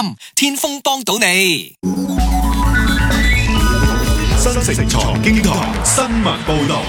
天風幫到你。 新城財經台新聞報道。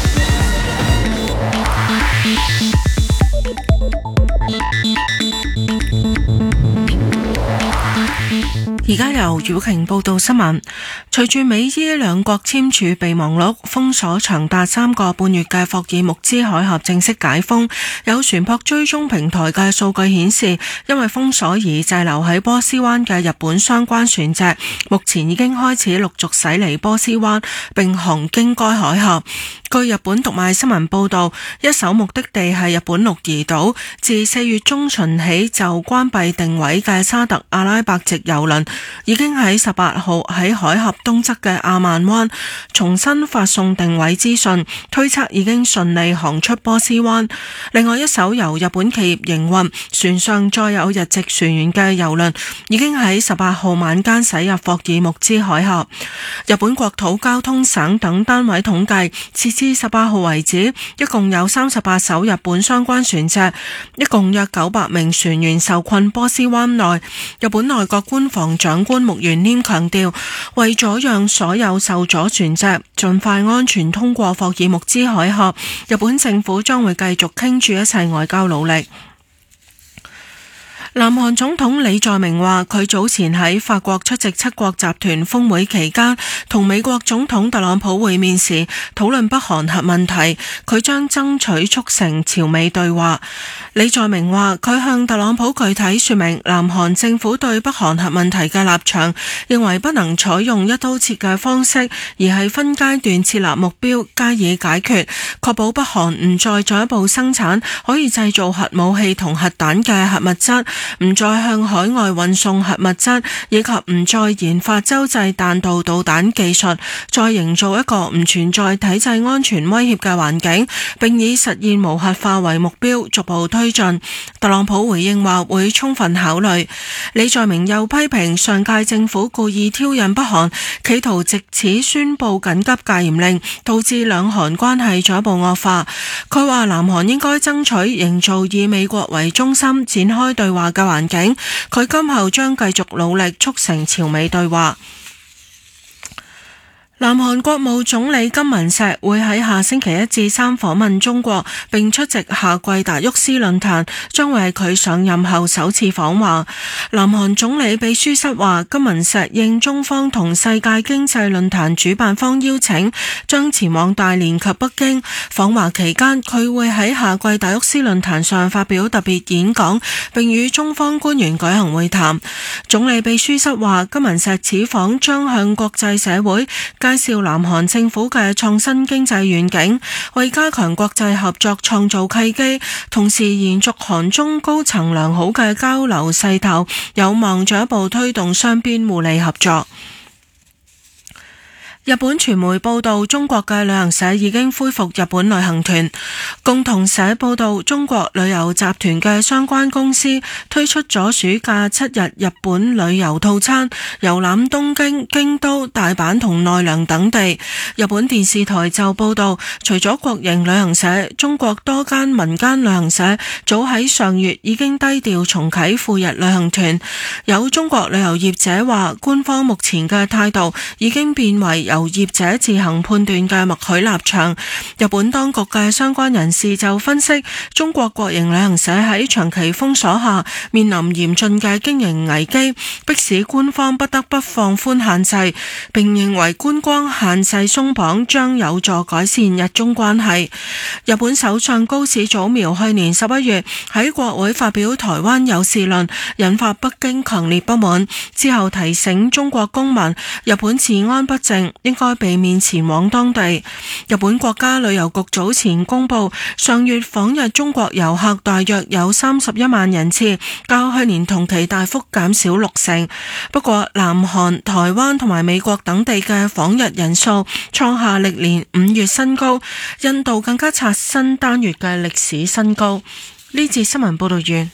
而家由姚瓊報道新聞。隨住美伊兩國簽署備忘錄，封鎖長達3個半月嘅霍爾木茲海峽正式解封。有船舶追蹤平台嘅數據顯示，因為封鎖而滯留喺波斯灣嘅日本相關船隻，目前已經開始陸續駛離波斯灣並航經該海峽。據日本讀賣新聞報道，一艘目的地係日本鹿兒島，自4月中旬起就關閉定位嘅沙特阿拉伯籍郵輪，已經喺18號喺海峽東側嘅阿曼灣重新發送定位資訊，推測已經順利航出波斯灣。另外一艘由日本企業營運、船上載有日籍船員嘅郵輪，已經喺18號晚間駛入霍爾木茲海峽。日本國土交通省等單位統計，截至18號為止，一共有38艘日本相關船隻，一共約900名船員受困波斯灣內。日本內閣官房長官木原稔強調，為咗讓所有受阻船隻盡快安全通過霍爾木茲海峽，日本政府將會繼續傾注一切外交努力。南韓總統李在明話，佢早前喺法國出席七國集團峰會期間，同美國總統特朗普會面時討論北韓核問題，佢將爭取促成朝美對話。李在明話，佢向特朗普具體說明南韓政府對北韓核問題嘅立場，認為不能採用一刀切嘅方式，而係分階段設立目標加以解決，確保北韓唔再進一步生產可以製造核武器同核彈嘅核物質，唔再向海外運送核物質，以及唔再研發洲際彈道導彈技術，再營造一個唔存在體制安全威脅嘅環境，並以實現無核化為目標，逐步推進。特朗普回應話會充分考慮。李在明又批評上屆政府故意挑釁北韓，企圖藉此宣布緊急戒嚴令，導致兩韓關係進一步惡化。佢話南韓應該爭取營造以美國為中心展開對話嘅環境，佢今後將繼續努力促成朝美對話。南韓國務總理金文錫會喺下星期1至3訪問中國，並出席夏季達沃斯論壇，將會係佢上任後首次訪華。南韓總理秘書室話，金文錫應中方同世界經濟論壇主辦方邀請，將前往大連及北京。訪華期間，佢會喺夏季達沃斯論壇上發表特別演講，並與中方官員舉行會談。總理秘書室話，金文錫此訪將向國際社會介紹南韓政府嘅創新經濟願景，為加強國際合作創造契機，同時延續韓中高層良好嘅交流勢頭，有望進一步推動雙邊互利合作。日本傳媒報道，中國嘅旅行社已經恢復日本旅行團。共同社報道，中國旅遊集團嘅相關公司推出咗暑假7日日本旅遊套餐，遊覽東京、京都、大阪同奈良等地。日本電視台就報道，除咗國營旅行社，中國多間民間旅行社早喺上月已經低調重啟赴日旅行團。有中國旅遊業者話，官方目前嘅態度已經變為由業者自行判斷嘅默許立場。日本當局嘅相關人士就分析，中國國營旅行社喺長期封鎖下面臨嚴峻嘅經營危機，迫使官方不得不放寬限制，並認為觀光限制鬆綁將有助改善日中關係。日本首相高市早苗去年11月喺國會發表台灣有事論，引發北京強烈不滿，之後提醒中國公民，日本治安不正，應該避免前往當地。日本國家旅遊局早前公布，上月訪日中國遊客大約有31萬人次，較去年同期大幅減少60%。不過，南韓、台灣同埋美國等地嘅訪日人數創下歷年5月新高，印度更加刷新單月嘅歷史新高。呢節新聞報道完。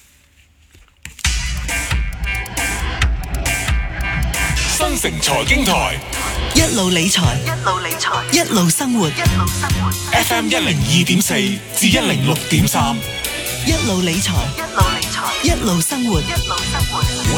新城財經台一路理財，一路生活。 FM 102.4至106.3， 一路理財，一路生活。